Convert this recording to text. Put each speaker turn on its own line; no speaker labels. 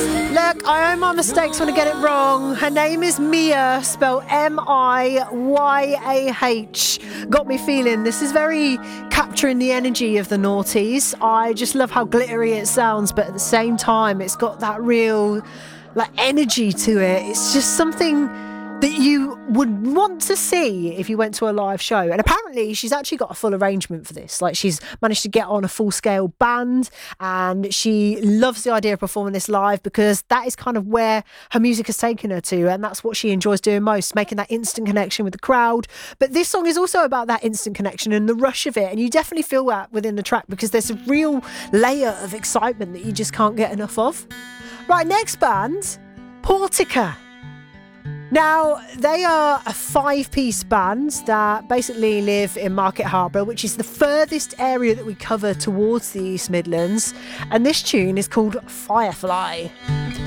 Look, I own my mistakes when I get it wrong. Her name is Miyah, spelled Miyah. Got me feeling. This is very capturing the energy of the noughties. I just love how glittery it sounds, but at the same time, it's got that real energy to it. It's just something that you would want to see if you went to a live show. And apparently she's actually got a full arrangement for this. She's managed to get on a full-scale band, and she loves the idea of performing this live because that is kind of where her music has taken her to, and that's what she enjoys doing most, making that instant connection with the crowd. But this song is also about that instant connection and the rush of it, and you definitely feel that within the track because there's a real layer of excitement that you just can't get enough of. Right, next band, Portica. Now, they are a 5-piece band that basically live in Market Harborough, which is the furthest area that we cover towards the East Midlands. And this tune is called Firefly.